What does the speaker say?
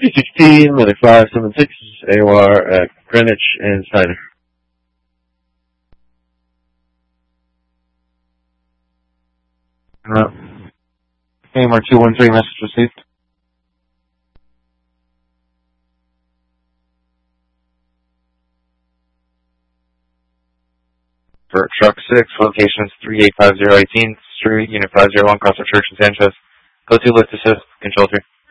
316, Miller 576, AOR at Greenwich and Snyder. AMR 213, message received. For truck 6, locations 3850 18th Street, Unit 501, Crossroad Church in Sanchez. Go to list assist, control 3.